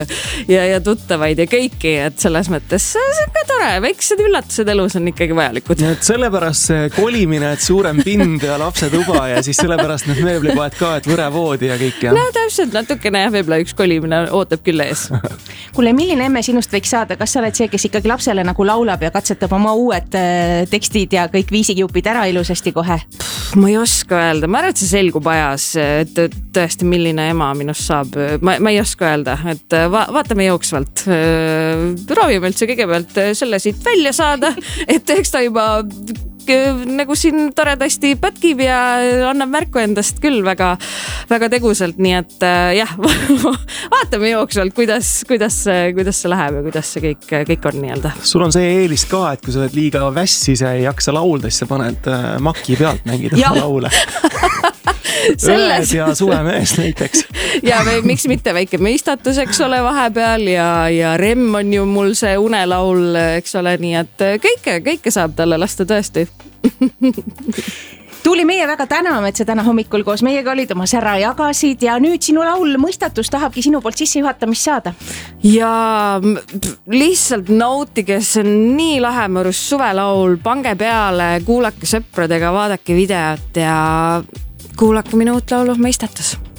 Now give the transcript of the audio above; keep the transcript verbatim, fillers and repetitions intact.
ja, ja tuttavaid ja kõiki, et selles mõttes see on ka tore, väiksed üllatused elus on ikkagi vajalikud. Et sellepärast see kolimine, et suurem pind ja lapsetuba ja siis sellepärast need mööblipoed ka, et võrevoodi ja kõik. Ja. No täpselt natukene jah, võib-olla üks kolimine ootab küll ees. Kuule, milline emme sinust võiks saada? Kas sa oled see, kes ikkagi lapsele nagu laulab ja katsetab oma uued tekstid ja kõik viisikjupid ära ilusasti kohe? Ma ei oska öelda, ma arvan, et see selgub ajas, et tõesti milline ema minust saab. Ma, ma ei oska öelda, et va vaatame jooksvalt. Proovime üldse kõigepealt selle siit välja saada, et eks ta juba nagu siin toredasti pätkib ja annab märku endast küll väga, väga tegusalt, nii et jah, vaatame jooksvalt, kuidas, kuidas, kuidas see läheb ja kuidas see kõik, kõik on nii-öelda. Sul on see eelis ka, et kui sa oled liiga vässis ja ei jaksa laulda, siis sa paned maki pealt mängida laule. Selles... Õed ja suvemees näiteks. Ja või, miks mitte väike meistatus, eks ole, vahepeal ja, ja Remm on ju mul see unelaul, eks ole, nii et kõike, kõike saab talle lasta tõesti. Tuuli, meie väga täname, et sa täna hommikul koos meiega olid, oma sära jagasid ja nüüd sinu laul Mõistatus tahabki sinu poolt sisse juhatamist saada. Ja lihtsalt nautige, see on nii lahe mõrus suvelaul, pange peale, kuulake sõpradega, vaadake videot ja kuulake minu uut laulu Mõistatus.